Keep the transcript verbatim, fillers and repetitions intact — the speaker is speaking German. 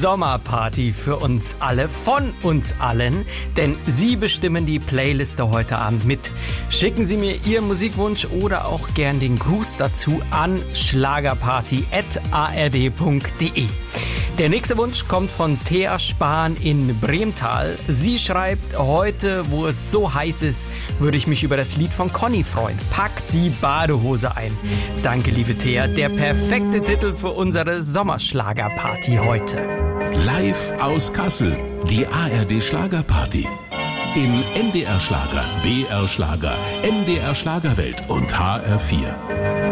Sommerparty für uns alle, von uns allen, denn Sie bestimmen die Playliste heute Abend mit. Schicken Sie mir Ihren Musikwunsch oder auch gern den Gruß dazu an schlagerparty at a r d punkt d e. Der nächste Wunsch kommt von Thea Spahn in Bremtal. Sie schreibt, heute, wo es so heiß ist, würde ich mich über das Lied von Conny freuen. Pack die Badehose ein. Danke, liebe Thea. Der perfekte Titel für unsere Sommerschlagerparty heute. Live aus Kassel, die A R D Schlagerparty. In N D R Schlager, B R Schlager, N D R Schlagerwelt und H R vier.